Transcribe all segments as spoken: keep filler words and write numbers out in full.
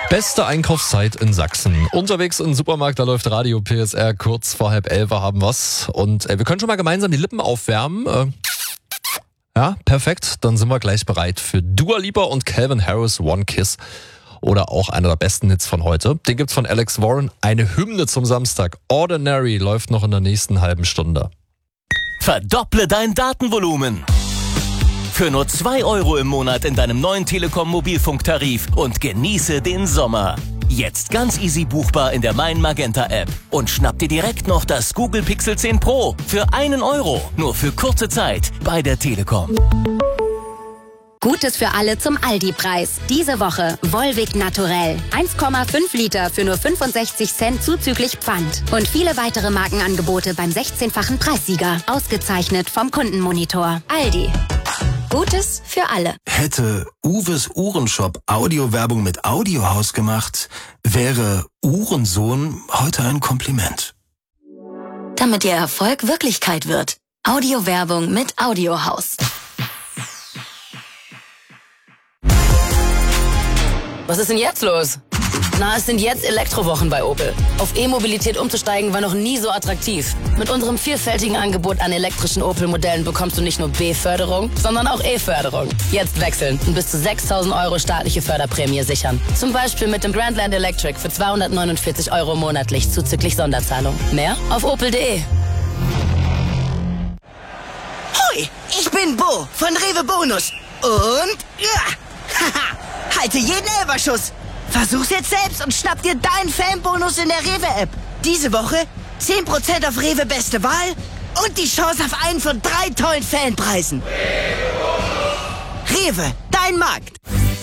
Beste Einkaufszeit in Sachsen. Unterwegs im Supermarkt, da läuft Radio P S R, kurz vor halb elf haben wir's. Und äh, wir können schon mal gemeinsam die Lippen aufwärmen. Äh, ja, perfekt. Dann sind wir gleich bereit für Dua Lipa und Calvin Harris, One Kiss. Oder auch einer der besten Hits von heute. Den gibt's von Alex Warren. Eine Hymne zum Samstag. Ordinary läuft noch in der nächsten halben Stunde. Verdopple dein Datenvolumen. Für nur zwei Euro im Monat in deinem neuen Telekom-Mobilfunktarif und genieße den Sommer. Jetzt ganz easy buchbar in der Mein Magenta App. Und schnapp dir direkt noch das Google Pixel zehn Pro für einen Euro. Nur für kurze Zeit bei der Telekom. Gutes für alle zum Aldi-Preis. Diese Woche Volvic Naturell. eins Komma fünf Liter für nur fünfundsechzig Cent zuzüglich Pfand. Und viele weitere Markenangebote beim sechzehnfachen Preissieger. Ausgezeichnet vom Kundenmonitor. Aldi. Gutes für alle. Hätte Uwes Uhrenshop Audiowerbung mit Audiohaus gemacht, wäre Uhrensohn heute ein Kompliment. Damit Ihr Erfolg Wirklichkeit wird. Audiowerbung mit Audiohaus. Was ist denn jetzt los? Na, es sind jetzt Elektrowochen bei Opel. Auf E-Mobilität umzusteigen war noch nie so attraktiv. Mit unserem vielfältigen Angebot an elektrischen Opel-Modellen bekommst du nicht nur B-Förderung, sondern auch E-Förderung. Jetzt wechseln und bis zu sechstausend Euro staatliche Förderprämie sichern. Zum Beispiel mit dem Grandland Electric für zweihundertneunundvierzig Euro monatlich zuzüglich Sonderzahlung. Mehr auf opel punkt de. Hoi, ich bin Bo von Rewe Bonus. Und ja, haha, halte jeden Elferschuss. Versuch's jetzt selbst und schnapp dir deinen Fanbonus in der Rewe-App. Diese Woche zehn Prozent auf Rewe Beste Wahl und die Chance auf einen von drei tollen Fanpreisen. Rewe, dein Markt.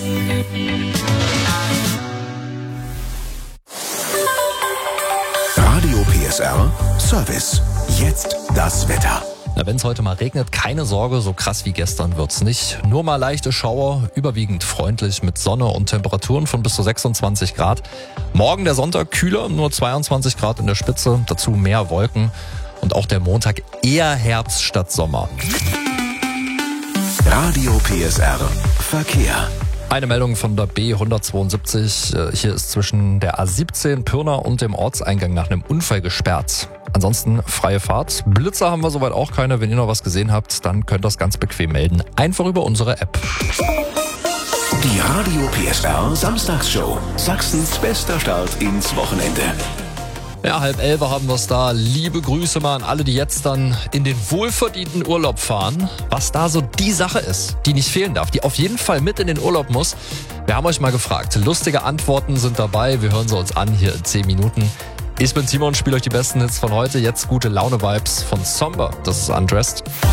Radio P S R Service. Jetzt das Wetter. Na, wenn es heute mal regnet, keine Sorge, so krass wie gestern wird's nicht. Nur mal leichte Schauer, überwiegend freundlich mit Sonne und Temperaturen von bis zu sechsundzwanzig Grad. Morgen der Sonntag kühler, nur zweiundzwanzig Grad in der Spitze, dazu mehr Wolken. Und auch der Montag eher Herbst statt Sommer. Radio P S R Verkehr. Eine Meldung von der B hundertzweiundsiebzig. Hier ist zwischen der A siebzehn Pirna und dem Ortseingang nach einem Unfall gesperrt. Ansonsten freie Fahrt. Blitzer haben wir soweit auch keine. Wenn ihr noch was gesehen habt, dann könnt ihr das ganz bequem melden. Einfach über unsere App. Die Radio P S R Samstagsshow. Sachsens bester Start ins Wochenende. Ja, halb elf haben wir es da. Liebe Grüße mal an alle, die jetzt dann in den wohlverdienten Urlaub fahren. Was da so die Sache ist, die nicht fehlen darf, die auf jeden Fall mit in den Urlaub muss. Wir haben euch mal gefragt. Lustige Antworten sind dabei. Wir hören sie uns an hier in zehn Minuten. Ich bin Simon, spiele euch die besten Hits von heute. Jetzt gute Laune-Vibes von Somber. Das ist Undressed.